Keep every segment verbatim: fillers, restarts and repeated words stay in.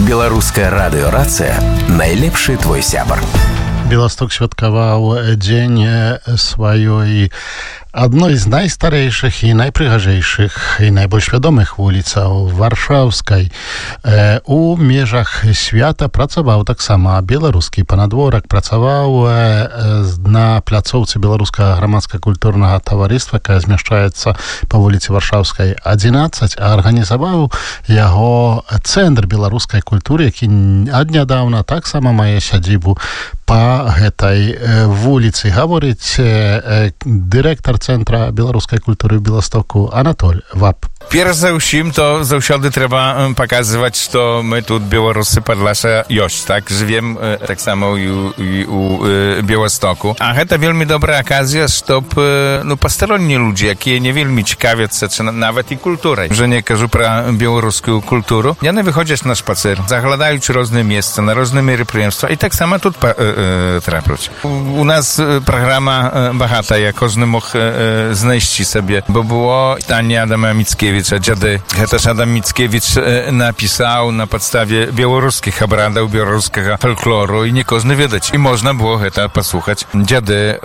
Беларуская радыёрацыя найлепшы твой сябар. Беласток святкаваў дзень сваёй адной з найстарэйшых і найпрыгажэйшых і найбольш вядомых вуліцаў варшаўскай. У межах свята працаваў таксама беларускі панадворак, працаваў на пляцоўцы беларускага грамадска-культурнага таварыства, якая змяшчаецца па вуліцы Варшаўскай адзінаццаць, а арганізаваў яго цэнтр беларускай культуры, які аднядаўна таксама мае сядзібу па гэтай вуліцы. Гаворыць дырэктар Центра беларускай культуры ў Беластоку Анатоль Вап. Перш за ўсім, то заўсёды трэба паказваць, што мы тут, беларусы, Падласа, ёсць, так? Жывем таксама ў, у Беластоку. А гэта вельмі добрая аказія, чтоб ну, пастароннія людзі, якія не вельмі цікавяцца, ці нават і культурай, вже не кажу пра беларускую культуру, яны выходзяць на шпацыр, заглядаюць розныя месцы, на розныя мерапрыемствы, і таксама тут трапляць. У нас праграма багатая, кожны мог знайсці сабе, бо было пытанне Адама Міцкевіча, дзяды. Гэта ж Адам Міцкевіч напісаў на падставе беларускіх абрадаў, беларускага фальклору, і не кожны ведаць. І можна было гэта паслухаць. Дзяды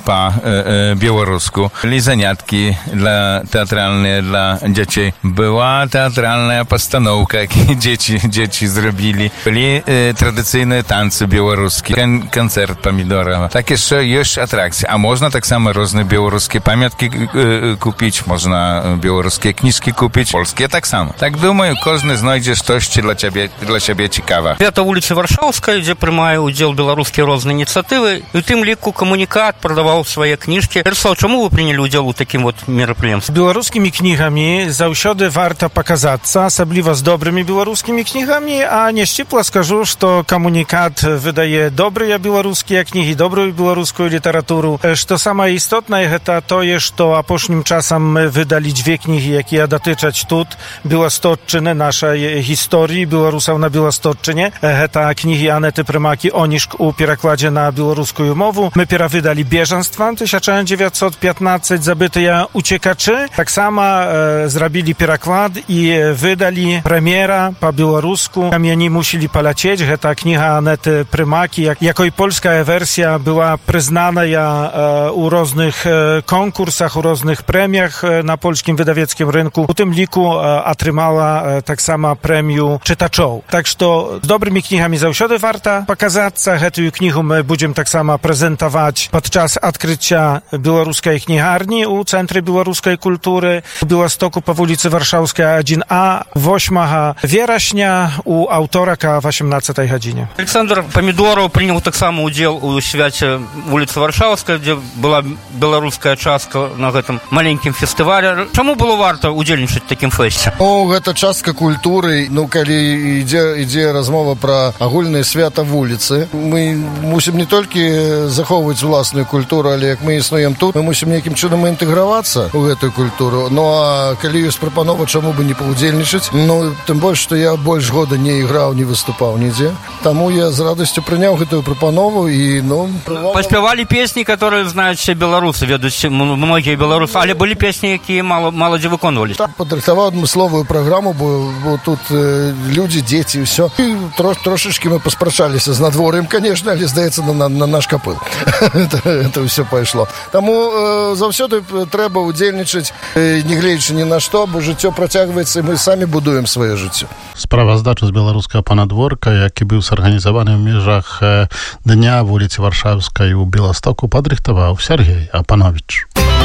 па-беларуску. Былі заняткі для тэатральныя для дзяцей. Была тэатральная пастаноўка, які дзеці, дзеці зрабілі. Былі традыцыйныя танцы беларускія, канцэрт памідорава. Так яшчэ ёсць атракцыі. А можна таксама розныя беларускія памяткі купіць, можна беларускія кніжкі купіць, польскія таксама. Так думаю, кожны знойдзе штосьці для цябе, для цябе цікава. Гэта вуліца Варшаўская, дзе прымае ўдзел беларускія розныя ініцыятывы, і у тым ліку камунікат прадаваў свае кніжкі. Ярослав, чаму вы прынялі ўдзел у такім вот мерапрыемстве? Беларускімі кнігамі заўсёды варта паказацца, асабліва з добрымі беларускімі кнігамі, а няшчыпла скажу, што камунікат выдае добрыя беларускія кнігі, добрую беларускую літаратуру. Што самае істотнае, гэта тое, што апошнім часам мы выдалі дзве кнігі, якія датычаць тут беласточчыны, нашай гісторыі беларусаў на Беласточчыне. Гэта кнігі Анеты Прымакі «Онішк» у перакладзе на беларускую мову. Мы перавыдалі «Бежанства» тысяча дзевяцьсот пятнадцаць, забытыя уцекачы. Таксама э, зрабілі пераклад і выдалі прэм'ера па-беларуску «Камяні мусілі паляцець». Гэта кніга Анеты Прымакі, як, якой польская версія была прызнаная э, у розных э, конкурсах, у розных прэміях э, на польскім выдавецкім рынку. У тым ліку э, атрымала э, таксама прэмію чытачоў. Так што з добрымі кнігамі заўсёды варта паказацца. Гэтую кнігу мы будзем таксама прэзентаваць падчас адкрыцця беларускай кнігарні ў Цэнтры беларускай культуры у Беластоку па вуліцы Варшаўская адзін А восьмага верасня у аўторак о васемнаццатай гадзіне. Александр Памідораў прыняў таксама ўдзел у свяце вуліцы Варшаўская, дзе была беларуская частка на гэтым маленькім фестывале. Чаму было варта удзельнічаць у такім фэсце? Ну, гэта частка культуры. Ну, калі ідзе, ідзе размова пра агульнае свята вуліцы, мы мусім не толькі захоўваць уласную культуру, але як мы існуем тут, мы мусім нейкім чынам інтэгравацца ў гэтую культуру. Ну, а калі ёсць прапанова, чаму бы не паўдзельнічаць? Ну, тым больш, што я больш года не іграў, не выступаў нідзе. Таму я з радасцю прыняў гэтую прапанову і, ну... Паспявалі песні, которые знаюць все беларусы, ведаюць многія беларусы, але былі песні, якія мало, мало дзе выконваліся. Так, падрыхтаваў адмысловую праграму, бо, бо тут э, людзі, дзеці, ўсё. І трош, трошечкі мы паспрачаліся з надвор'ем, конечно, але, здаецца, на, на, на наш капыл. это, это ўсё пайшло. Таму э, заўсёды трэба удзельнічаць, э, не гледзячы ні на што, бо жыццё працягваецца, і мы самі будуем сваё жыццё. Справаздачу з беларускага панадворка, які быў сарганізаваны ў межах дня вуліцы Варшаўскай у Беластоку, падрыхтаваў Сергей Апанович.